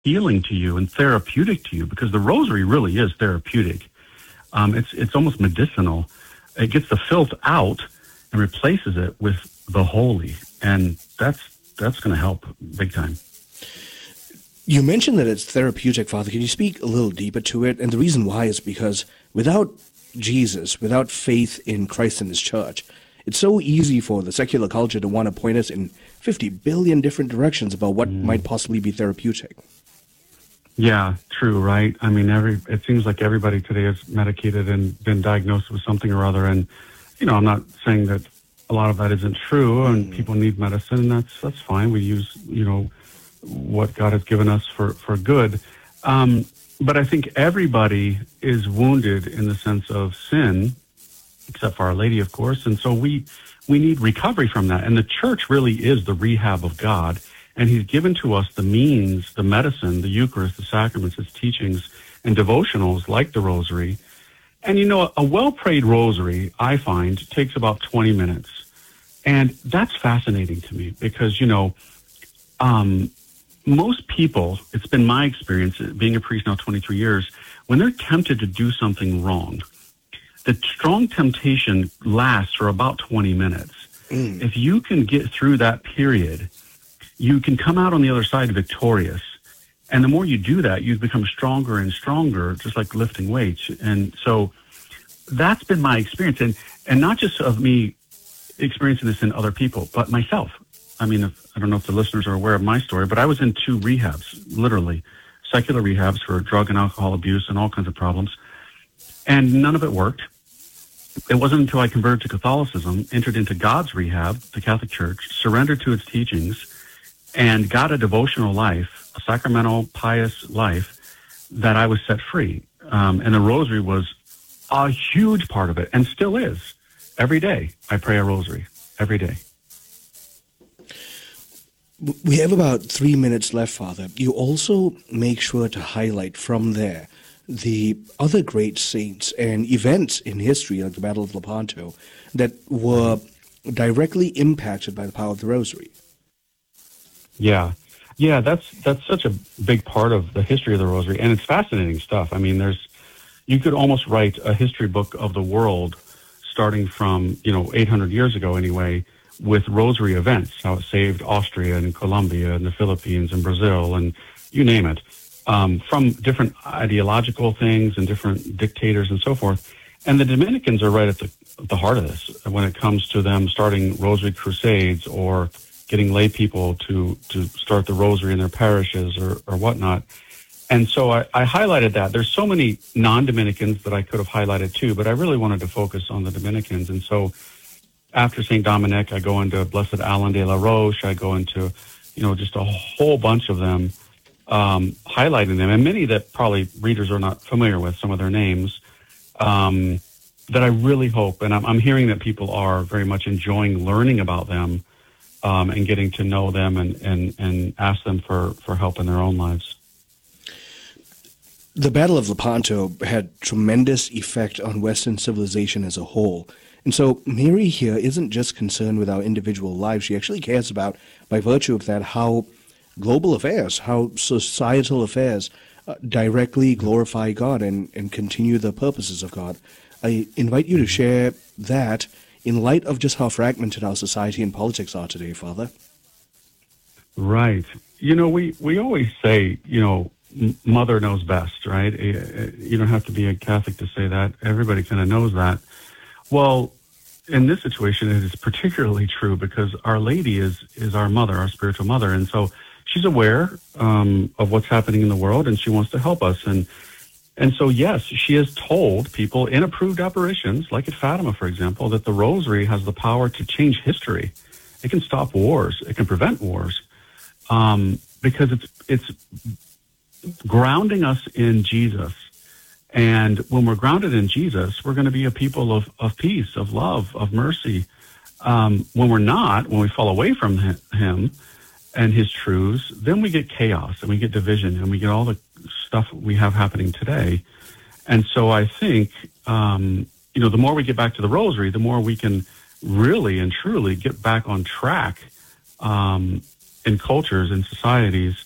healing to you and therapeutic to you, because the rosary really is therapeutic. It's almost medicinal. It gets the filth out and replaces it with the holy, and that's going to help big time. You mentioned that it's therapeutic, Father. Can you speak a little deeper to it? And the reason why is because without Jesus, without faith in Christ and his church, it's so easy for the secular culture to want to point us in 50 billion different directions about what might possibly be therapeutic. Yeah, true, right? I mean, it seems like everybody today is medicated and been diagnosed with something or other. And, I'm not saying that a lot of that isn't true, and people need medicine, and that's fine. We use, what God has given us for good. But I think everybody is wounded in the sense of sin, except for Our Lady, of course. And so we need recovery from that. And the church really is the rehab of God. And he's given to us the means, the medicine, the Eucharist, the sacraments, his teachings, and devotionals like the rosary. And, a well-prayed rosary, I find, takes about 20 minutes. And that's fascinating to me because, most people, it's been my experience, being a priest now 23 years, when they're tempted to do something wrong, the strong temptation lasts for about 20 minutes. If you can get through that period, you can come out on the other side victorious. And the more you do that, you become stronger and stronger, just like lifting weights. And so that's been my experience. And not just of me experiencing this in other people, but myself. I mean, I don't know if the listeners are aware of my story, but I was in 2 rehabs, literally, secular rehabs for drug and alcohol abuse and all kinds of problems. And none of it worked. It wasn't until I converted to Catholicism, entered into God's rehab, the Catholic Church, surrendered to its teachings, and got a devotional life, a sacramental, pious life, that I was set free. And the rosary was a huge part of it, and still is. Every day, I pray a rosary, every day. We have about 3 minutes left, Father. You also make sure to highlight from there the other great saints and events in history, like the Battle of Lepanto, that were directly impacted by the power of the rosary. Yeah, that's such a big part of the history of the rosary, and it's fascinating stuff. I mean, you could almost write a history book of the world starting from 800 years ago anyway, with rosary events, how it saved Austria and Colombia and the Philippines and Brazil and you name it, from different ideological things and different dictators and so forth. And the Dominicans are right at the heart of this when it comes to them starting rosary crusades or getting lay people to start the rosary in their parishes or whatnot. And so I highlighted that. There's so many non-Dominicans that I could have highlighted too, but I really wanted to focus on the Dominicans. And so after St. Dominic, I go into Blessed Alain de la Roche. I go into, just a whole bunch of them, highlighting them. And many that probably readers are not familiar with, some of their names, that I really hope, and I'm hearing that people are very much enjoying learning about them and getting to know them and ask them for help in their own lives. The Battle of Lepanto had tremendous effect on Western civilization as a whole. And so Mary here isn't just concerned with our individual lives. She actually cares about, by virtue of that, how global affairs, how societal affairs directly glorify God and continue the purposes of God. I invite you to share that in light of just how fragmented our society and politics are today, Father. Right. We always say, mother knows best, right? You don't have to be a Catholic to say that. Everybody kind of knows that. Well, in this situation, it is particularly true because Our Lady is our mother, our spiritual mother. And so she's aware of what's happening in the world, and she wants to help us. And so, yes, she has told people in approved apparitions, like at Fatima, for example, that the rosary has the power to change history. It can stop wars. It can prevent wars because it's grounding us in Jesus. And when we're grounded in Jesus, we're going to be a people of peace, of love, of mercy. When we're not, when we fall away from him and his truths, then we get chaos and we get division and we get all the stuff we have happening today. And so I think, the more we get back to the rosary, the more we can really and truly get back on track in cultures and societies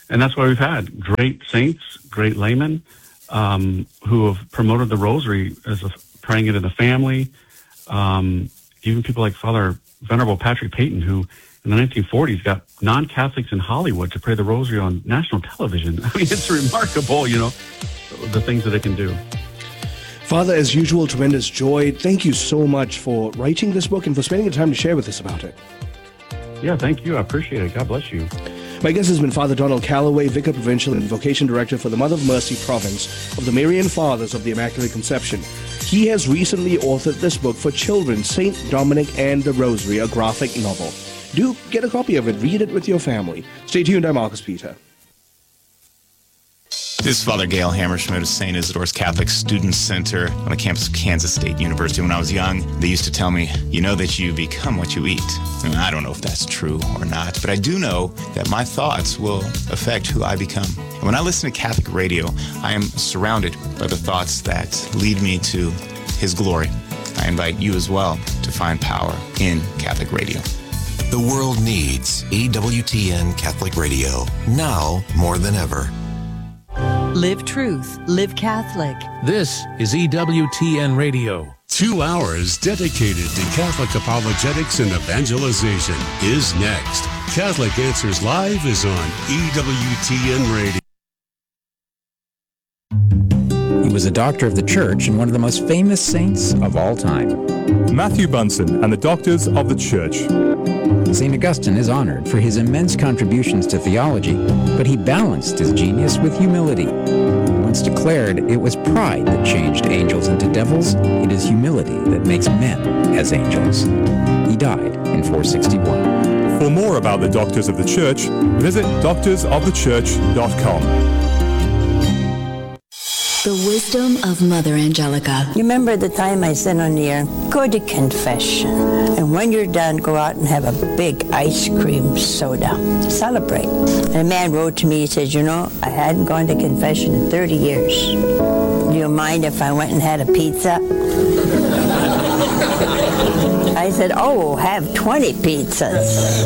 And that's why we've had great saints, great laymen, who have promoted the rosary as praying it in the family. Even people like Father Venerable Patrick Peyton, who in the 1940s got non-Catholics in Hollywood to pray the rosary on national television. I mean, it's remarkable, the things that it can do. Father, as usual, tremendous joy. Thank you so much for writing this book and for spending the time to share with us about it. Yeah, thank you. I appreciate it. God bless you. My guest has been Father Donald Calloway, Vicar Provincial and Vocation Director for the Mother of Mercy Province of the Marian Fathers of the Immaculate Conception. He has recently authored this book for children, St. Dominic and the Rosary, a graphic novel. Do get a copy of it. Read it with your family. Stay tuned. I'm Marcus Peter. This is Father Gail Hammerschmidt of St. Isidore's Catholic Student Center on the campus of Kansas State University. When I was young, they used to tell me, you know that you become what you eat. And I don't know if that's true or not, but I do know that my thoughts will affect who I become. And when I listen to Catholic radio, I am surrounded by the thoughts that lead me to His glory. I invite you as well to find power in Catholic radio. The world needs EWTN Catholic Radio, now more than ever. Live truth, live Catholic. This is EWTN Radio. 2 hours dedicated to Catholic apologetics and evangelization is next. Catholic Answers Live is on EWTN Radio. He was a doctor of the Church and one of the most famous saints of all time. Matthew Bunson and the Doctors of the Church. St. Augustine is honored for his immense contributions to theology, but he balanced his genius with humility. He once declared it was pride that changed angels into devils. It is humility that makes men as angels. He died in 461. For more about the Doctors of the Church, visit doctorsofthechurch.com. The wisdom of Mother Angelica. You remember the time I said on the air, go to confession. And when you're done, go out and have a big ice cream soda. Celebrate. And a man wrote to me, he said, I hadn't gone to confession in 30 years. Do you mind if I went and had a pizza? I said, have 20 pizzas.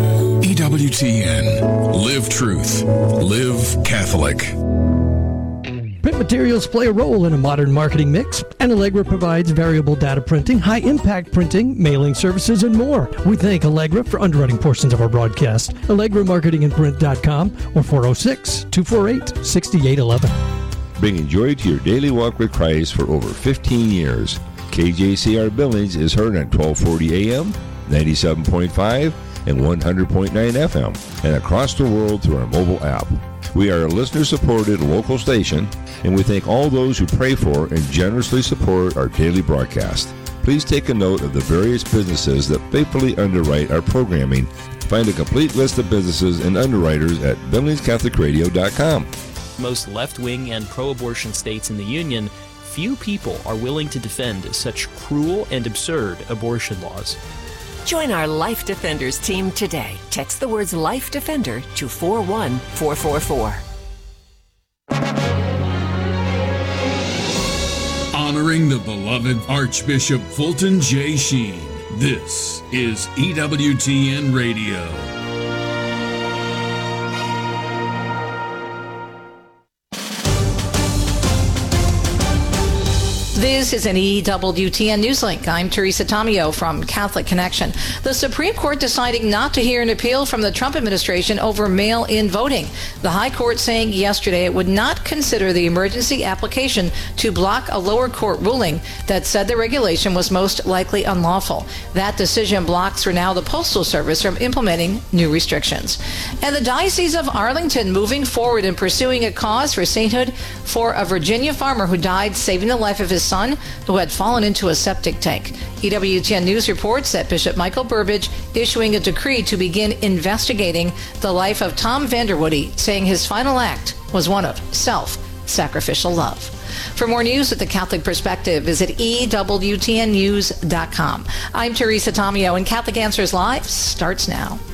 EWTN. Live truth. Live Catholic. Print materials play a role in a modern marketing mix, and Allegra provides variable data printing, high-impact printing, mailing services, and more. We thank Allegra for underwriting portions of our broadcast. AllegraMarketingandPrint.com or 406-248-6811. Bringing joy to your daily walk with Christ for over 15 years. KJCR Billings is heard on 1240 AM, 97.5, and 100.9 FM, and across the world through our mobile app. We are a listener-supported local station, and we thank all those who pray for and generously support our daily broadcast. Please take a note of the various businesses that faithfully underwrite our programming. Find a complete list of businesses and underwriters at BillingsCatholicRadio.com. Most left-wing and pro-abortion states in the Union, few people are willing to defend such cruel and absurd abortion laws. Join our Life Defenders team today. Text the words Life Defender to 41444. Honoring the beloved Archbishop Fulton J. Sheen. This is EWTN Radio. This is an EWTN Newslink. I'm Teresa Tomeo from Catholic Connection. The Supreme Court deciding not to hear an appeal from the Trump administration over mail-in voting. The High Court saying yesterday it would not consider the emergency application to block a lower court ruling that said the regulation was most likely unlawful. That decision blocks for now the Postal Service from implementing new restrictions. And the Diocese of Arlington moving forward in pursuing a cause for sainthood for a Virginia farmer who died saving the life of his son who had fallen into a septic tank. EWTN News reports that Bishop Michael Burbidge issuing a decree to begin investigating the life of Tom Vanderwoody, saying his final act was one of self-sacrificial love. For more news with the Catholic Perspective, visit EWTNnews.com. I'm Teresa Tomeo, and Catholic Answers Live starts now.